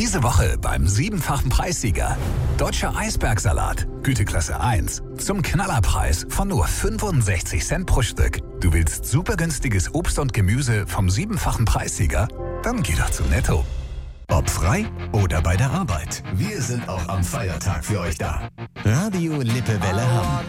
Diese Woche beim 7-fachen Preissieger. Deutscher Eisbergsalat, Güteklasse 1. Zum Knallerpreis von nur 65 Cent pro Stück. Du willst super günstiges Obst und Gemüse vom 7-fachen Preissieger? Dann geh doch zu Netto. Ob frei oder bei der Arbeit. Wir sind auch am Feiertag für euch da. Radio Lippewelle Hamm.